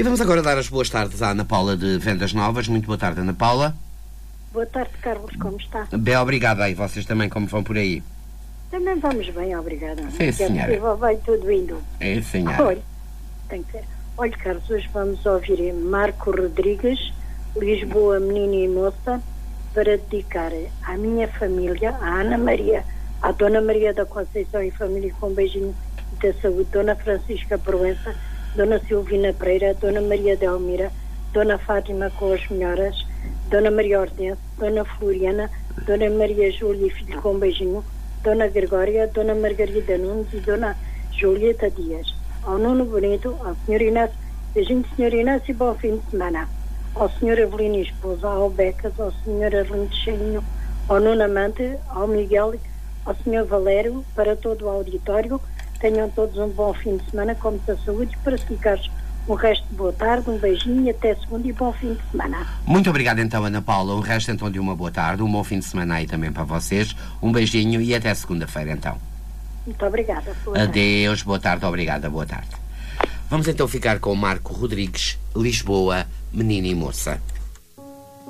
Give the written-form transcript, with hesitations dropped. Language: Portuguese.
vamos agora dar as boas tardes à Ana Paula de Vendas Novas. Muito boa tarde, Ana Paula. Boa tarde, Carlos, como está? Bem, obrigada. E vocês também, como vão por aí? Também vamos bem, obrigada. Sim, senhora. Vai tudo indo. É, senhora. Olha, tem que ser. Olha, Carlos, hoje vamos ouvir Marco Rodrigues, Lisboa, menina e moça, para dedicar à minha família, à Ana Maria, à Dona Maria da Conceição e família com um beijinho da saúde, Dona Francisca Proença, Dona Silvina Pereira, Dona Maria Delmira, Dona Fátima com as melhoras, Dona Maria Hortense, Dona Floriana, Dona Maria Júlia e filho com um beijinho, Dona Gregória, Dona Margarida Nunes e Dona Julieta Dias. Ao Nuno Bonito, ao Sr. Inácio, beijinho Sr. Inácio e bom fim de semana. Ao Sr. Avelino Esposa, ao Becas, ao Sr. Arlindo Cheinho, ao Nuno Amante, ao Miguel, ao Sr. Valério, para todo o auditório. Tenham todos um bom fim de semana, com muita saúde, para ficares um resto de boa tarde, um beijinho e até segunda e bom fim de semana. Muito obrigado então, Ana Paula. O resto então de uma boa tarde, um bom fim de semana aí também para vocês. Um beijinho e até segunda-feira então. Muito obrigada. Adeus, boa tarde, obrigada, boa tarde. Vamos então ficar com o Marco Rodrigues, Lisboa, menina e moça.